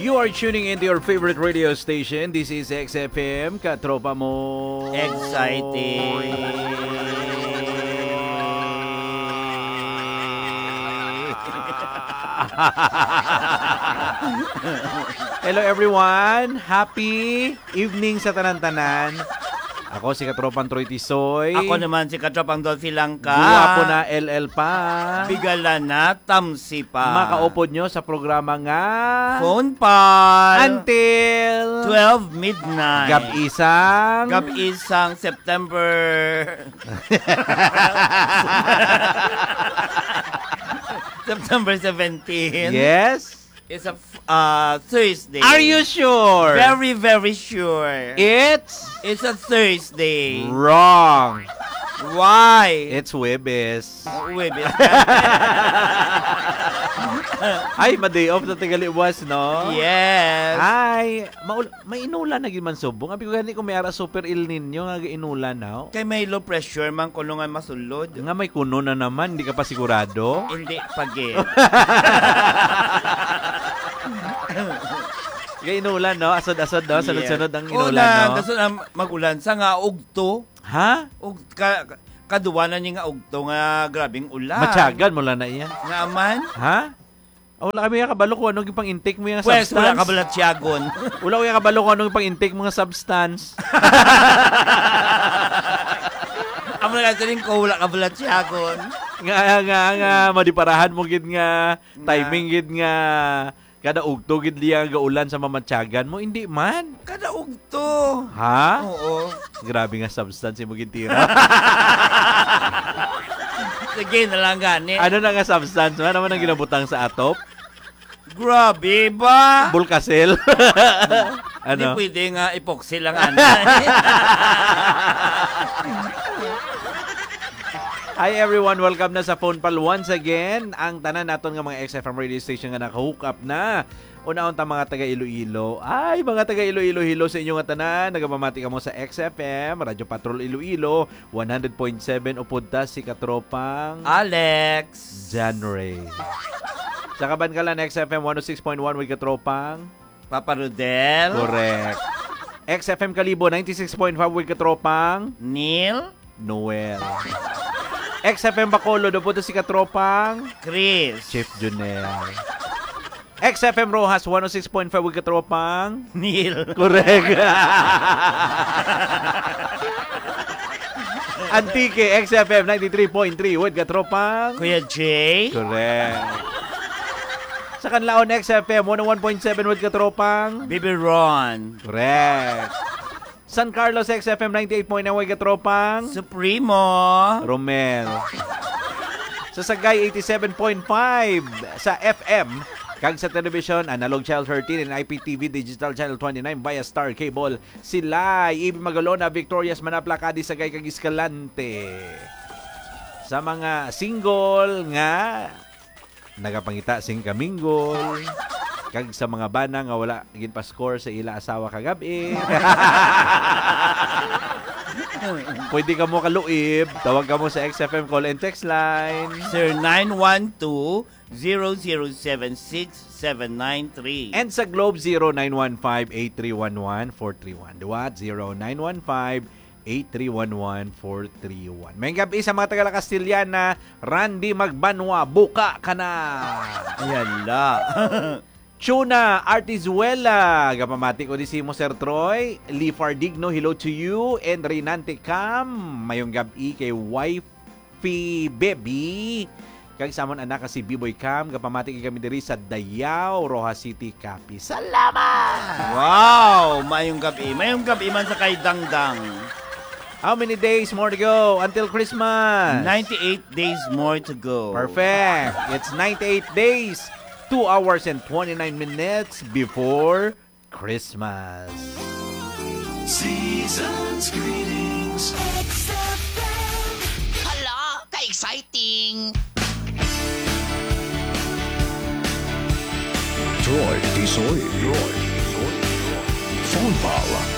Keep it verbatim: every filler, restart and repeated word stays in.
You are tuning into your favorite radio station. This is X F M, katropa mo. Exciting. Hello everyone. Happy evening sa tanan-tanan. Ako si Katropang Troy Tisoy. Ako naman si Katropang Dolphy Langka. Guwapo na L L pa. Bigala na tamsi pa. Makaupod nyo sa programa nga Phone Pal until twelve midnight. Gab-isang Gab-isang September September seventeenth. Yes. It's a uh, Thursday. Are you sure? Very, very sure. It's It's a Thursday. wrong. Why? It's Webes. Wait, Ay, ma-day off na Tigaliwas, no? yes. Ay, maul- may inulan na man subong. Abi ko gani ko may ara super Il Nino nga inulan na. Kay may low pressure man kulungan masulod. Nga may kuno na naman, hindi ka pa sigurado. Hindi pagi. Kaya inulan, no? Asod-asod, no? Sunod-sunod ang inulan, Ulan, no? daso na magulan sa nga ugto. Ha? Ug ka, kaduwanan niya nga ugto nga grabing ulan. Matyagan mo lang na iya. Nga man. Ha? Oh, wala kami yung kabalo kung anong yung pang-intake mo yung Pwes, substance. wala ka balat siyagon. Wala ko yung kabalo kung anong yung pang-intake mo nga substance. Amo na kasi ko wala ka balat siyagon. nga nga nga madiparahan mo gid nga timing gid nga kada ugto gid liya nga ulan sa mamatyagan mo hindi man. Kada ugto. Ha? Oo. Grabe nga substance mo gid tira. Sige na lang gani. Ano na nga substance? Ano naman ang ginabutang sa atop? Grabe ba? Bulkasel. Hindi ano? pwede nga epoxy lang ano. Hi everyone, welcome na sa Phone Pal once again. Ang tanan naton nga mga X F M radio station nga naka-hook up na. Una-unta mga taga Iloilo. Ay, mga taga Iloilo, hello sa inyo nga tanan. Nagamamati ka mo sa X F M, Radyo Patrol Iloilo, one hundred point seven upod si Katropang Alex John Ray. Sa Kabankalan X F M one oh six point one with Katropang Papa Rodel. Correct. X F M Kalibo ninety-six point five with Katropang Neil. Noel. X F M Bacolod, upo si Katropang Chris. Chief Junel. X F M Rojas, one oh six point five with Katropang Neil. Correct. Antique, X F M ninety-three point three with Katropang Kuya Jay. Correct. Sa Canlaon X F M one oh one point seven with Katropang Bibi Ron. Correct. San Carlos X F M ninety-eight point nine with Katropang Supremo. Romel. Sa Sagay eighty-seven point five sa F M kag sa television Analog Channel thirteen and I P T V Digital Channel twenty-nine via Star Cable sila Ibi Magalona, Victorias, Manapla, Cadiz, Sagay kag Escalante. Sa mga single nga nagapangita sing kaminggol kag sa mga bana nga wala gin pa score sa ila asawa kagabi. Pwede ka mo kaluib. Tawag ka mo sa X F M call and text line. Sir nine one two, zero zero seven six, seven nine three. And sa Globe zero nine one five, eight three one one, four three one. Duwat zero nine one five, eight three one one, four three one. May gabi sa mga Tagala Castillana, Randy Magbanwa, buka ka na. Ayan la. Chuna Artizuela, gapamati ko di si mo Sir Troy, Lee Fardigno, hello to you, and Renante Cam, mayong gabi kay Wifey Baby, kag samon anak si B-Boy Cam, gapamati kami diri sa Dayao, Rojas City, Capi. Salamat! Wow, mayong gabi. Mayong gabi man sa kay Dangdang. How many days more to go until Christmas? ninety-eight days more to go. Perfect. It's ninety-eight days. two hours and twenty-nine minutes before Christmas. Season's greetings. X F M. Hala, ka-exciting! Troy Tisoy. Phone Pal